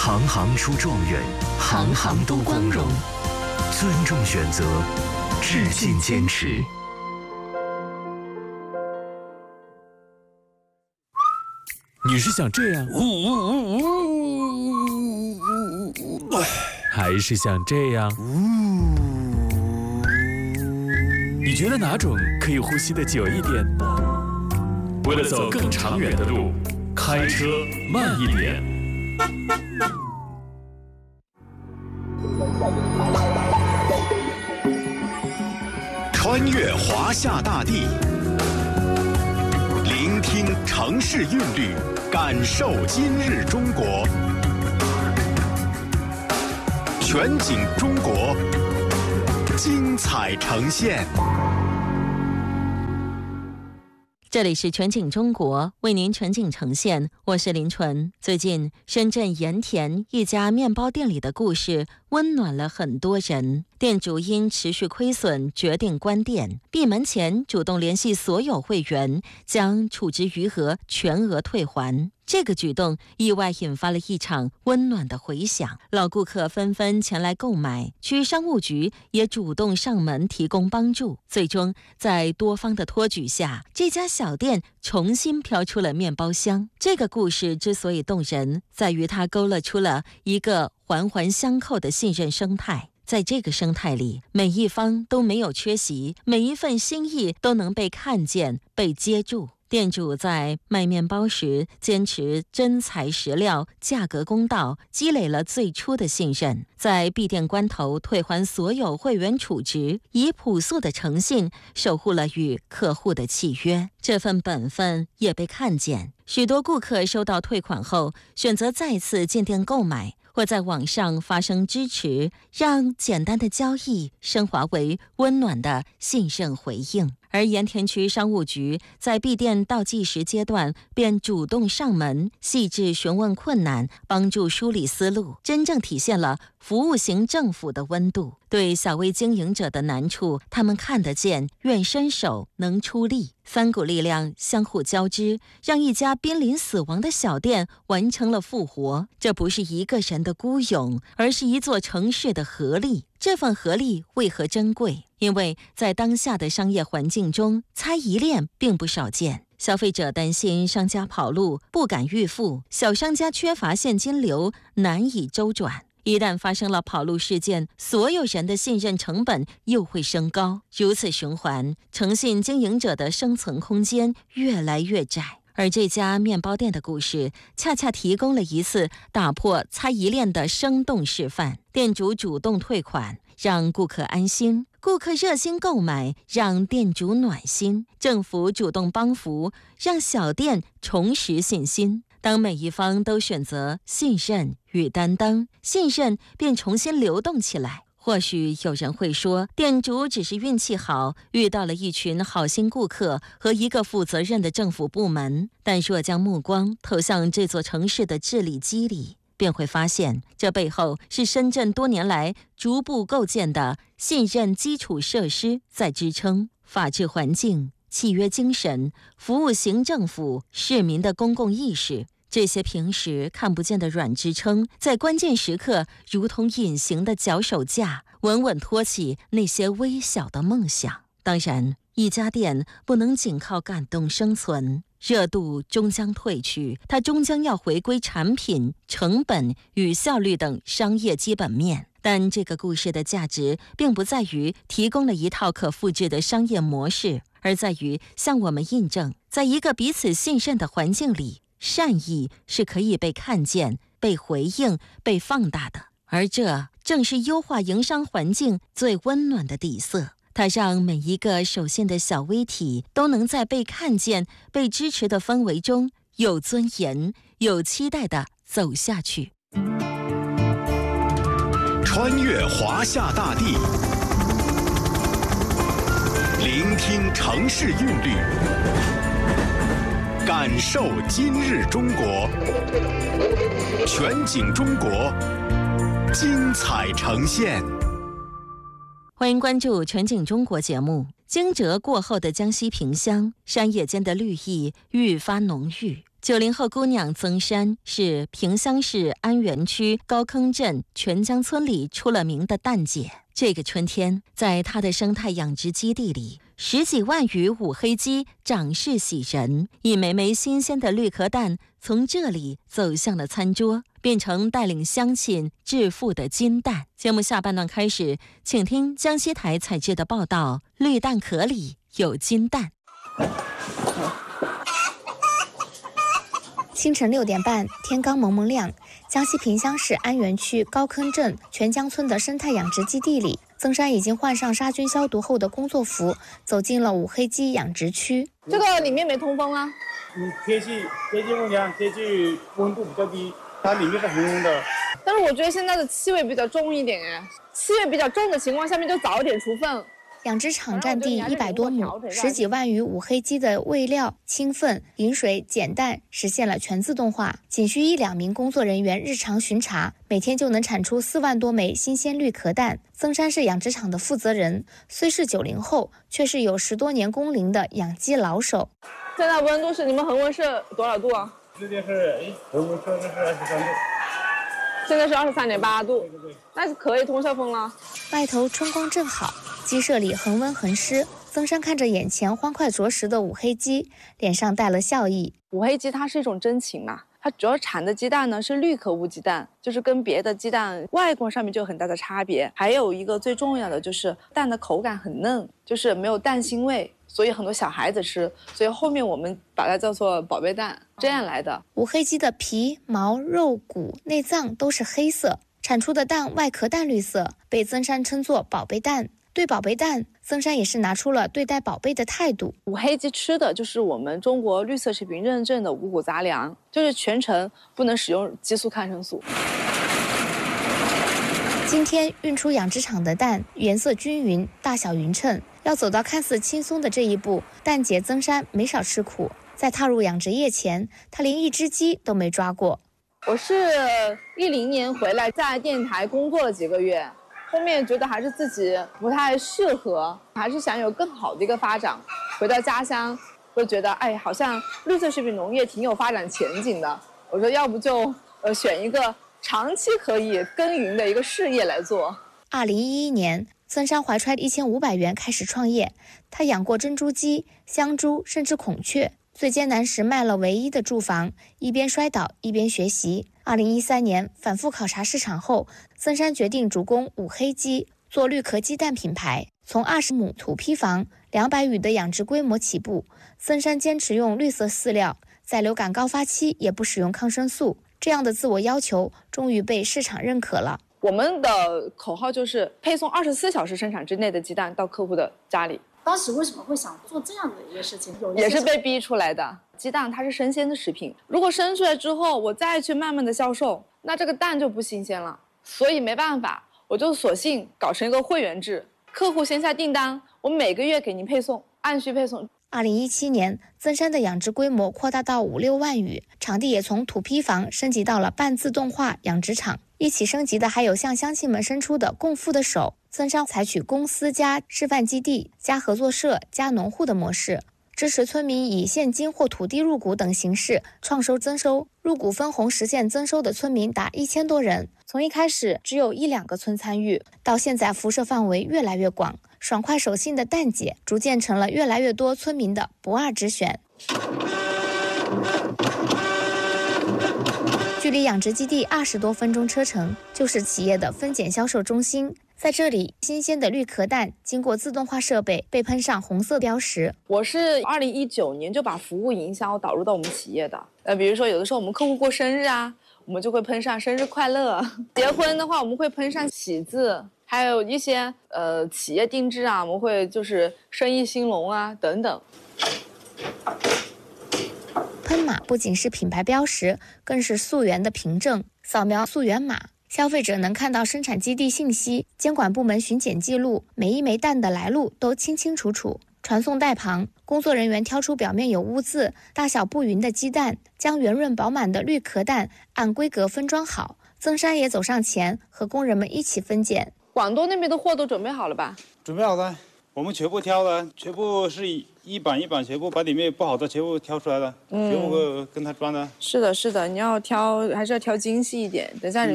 行行出状元，行行都光荣。尊重选择，致敬坚持。 你是想这样，还是想这样？你觉得哪种可以呼吸得久一点？为了走更长远的路，开车慢一点。 穿越华夏大地，聆听城市韵律，感受今日中国。全景中国，精彩呈现。 这里是全景中国，为您全景呈现，我是林纯。最近，深圳盐田一家面包店里的故事温暖了很多人。店主因持续亏损，决定关店，闭门前主动联系所有会员，将储值余额全额退还。这个举动意外引发了一场温暖的回响，老顾客纷纷前来购买，区商务局也主动上门提供帮助。最终，在多方的托举下，这家小店重新飘出了面包香。这个故事之所以动人，在于它勾勒出了一个环环相扣的信任生态。在这个生态里，每一方都没有缺席，每一份心意都能被看见、被接住。店主在卖面包时坚持真材实料，价格公道，积累了最初的信任。在闭店关头退还所有会员储值，以朴素的诚信守护了与客户的契约。这份本分也被看见，许多顾客收到退款后选择再次进店购买，或在网上发声支持，让简单的交易升华为温暖的信任回应。而盐田区商务局在闭店倒计时阶段便主动上门，细致询问困难，帮助梳理思路，真正体现了服务型政府的温度。对小微经营者的难处，他们看得见，愿伸手，能出力。三股力量相互交织，让一家濒临死亡的小店完成了复活。这不是一个人的孤勇，而是一座城市的合力。这份合力为何珍贵？因为在当下的商业环境中，猜疑链并不少见。消费者担心商家跑路，不敢预付；小商家缺乏现金流，难以周转。一旦发生了跑路事件，所有人的信任成本又会升高，如此循环，诚信经营者的生存空间越来越窄。而这家面包店的故事，恰恰提供了一次打破猜疑链的生动示范。店主主动退款，让顾客安心；顾客热心购买，让店主暖心；政府主动帮扶，让小店重拾信心。当每一方都选择信任与担当，信任便重新流动起来。或许有人会说，店主只是运气好，遇到了一群好心顾客和一个负责任的政府部门。但若将目光投向这座城市的治理机理，便会发现，这背后是深圳多年来逐步构建的信任基础设施在支撑。法治环境、契约精神、服务型政府、市民的公共意识，这些平时看不见的软支撑，在关键时刻如同隐形的脚手架，稳稳托起那些微小的梦想。当然，一家店不能仅靠感动生存，热度终将褪去，它终将要回归产品、成本与效率等商业基本面。但这个故事的价值并不在于提供了一套可复制的商业模式，而在于向我们印证，在一个彼此信任的环境里，善意是可以被看见、被回应、被放大的。而这正是优化营商环境最温暖的底色。它让每一个守信的小微体都能在被看见、被支持的氛围中有尊严、有期待地走下去。 穿越华夏大地，聆听城市韵律，感受今日中国。全景中国，精彩呈现。 欢迎关注全景中国节目。惊蛰过后的江西萍乡，山野间的绿意愈发浓郁。 90后姑娘曾珊是萍乡市安源区高坑镇全江村里出了名的蛋姐。这个春天，在她的生态养殖基地里，10几万羽五黑鸡长势喜人，一枚枚新鲜的绿壳蛋从这里走向了餐桌，变成带领乡亲致富的金蛋。节目下半段开始，请听江西台采制的报道：绿蛋壳里有金蛋。 清晨6点半，天刚蒙蒙亮，江西萍乡市安源区高坑镇全江村的生态养殖基地里，曾珊已经换上杀菌消毒后的工作服，走进了五黑鸡养殖区。 这个里面没通风啊？ 天气木墙，天气温度比较低，它里面是恒温的。 但是我觉得现在的气味比较重一点哎，气味比较重的情况下面就早点除粪。 养殖场占地100多亩，10几万羽五黑鸡的喂料、清粪、饮水、捡蛋实现了全自动化，仅需1、2名工作人员日常巡查，每天就能产出4万多枚新鲜绿壳蛋。曾珊是养殖场的负责人，虽是90后，却是有10多年工龄的养鸡老手。 现在温度是你们恒温是多少度啊？ 这边是恒温测试是23度。 现在是23.8度，那是可以通上风了。 外头春光正好，鸡舍里恒温恒湿。曾珊看着眼前欢快啄食的五黑鸡，脸上带了笑意。 五黑鸡它是一种真禽嘛，它主要产的鸡蛋呢是绿壳物鸡蛋，就是跟别的鸡蛋外观上面就有很大的差别。还有一个最重要的就是蛋的口感很嫩，就是没有蛋腥味，所以很多小孩子吃，所以后面我们把它叫做宝贝蛋，这样来的。 五黑鸡的皮、毛、肉、骨、内脏都是黑色，产出的蛋外壳淡绿色，被曾珊称作宝贝蛋。对宝贝蛋，曾珊也是拿出了对待宝贝的态度。 五黑鸡吃的就是我们中国绿色食品认证的五谷杂粮，就是全程不能使用激素、抗生素。 今天运出养殖场的蛋颜色均匀，大小匀称。要走到看似轻松的这一步，蛋姐曾珊没少吃苦。在踏入养殖业前，她连一只鸡都没抓过。 我是10年回来，在电台工作了几个月，后面觉得还是自己不太适合，还是想有更好的一个发展。回到家乡，会觉得好像绿色食品农业挺有发展前景的。我说要不就选一个长期可以耕耘的一个事业来做。 2011年，曾珊怀揣1500元开始创业，她养过珍珠鸡、香猪，甚至孔雀。最艰难时卖了唯一的住房，一边摔倒一边学习。2013年反复考察市场后，曾珊决定主攻五黑鸡，做绿壳鸡蛋品牌。从20亩土坯房、200羽的养殖规模起步，曾珊坚持用绿色饲料，在流感高发期也不使用抗生素。这样的自我要求终于被市场认可了。 我们的口号就是配送24小时生产之内的鸡蛋到客户的家里。 当时为什么会想做这样的一个事情？ 也是被逼出来的。鸡蛋它是生鲜的食品，如果生出来之后我再去慢慢的销售，那这个蛋就不新鲜了。所以没办法，我就索性搞成一个会员制，客户先下订单，我每个月给您配送，按需配送。 2017年，曾珊的养殖规模扩大到5、6万羽，场地也从土坯房升级到了半自动化养殖场。一起升级的还有向乡亲们伸出的共富的手。曾珊采取公司加示范基地加合作社加农户的模式，支持村民以现金或土地入股等形式创收增收，入股分红实现增收的村民达1000多人。从一开始只有1、2个村参与，到现在辐射范围越来越广，爽快手性的蛋姐逐渐成了越来越多村民的不二之选。距离养殖基地20多分钟车程，就是企业的分拣销售中心。在这里，新鲜的绿壳蛋经过自动化设备被喷上红色标识。 我是2019年就把服务营销导入到我们企业的。比如说有的时候我们客户过生日啊，我们就会喷上生日快乐；结婚的话，我们会喷上喜字；还有一些企业定制啊，我们会就是生意兴隆啊等等。 喷码不仅是品牌标识，更是溯源的凭证。扫描溯源码，消费者能看到生产基地信息、监管部门巡检记录，每一枚蛋的来路都清清楚楚。传送带旁，工作人员挑出表面有污渍、大小不匀的鸡蛋，将圆润饱满的绿壳蛋按规格分装好。曾珊也走上前，和工人们一起分拣。 广东那边的货都准备好了吧？ 准备好了，我们全部挑的，全部是一板一板切布，把里面不好的切布挑出来了，全部跟它装的。 是的，是的，你要挑，还是要挑精细一点。等下人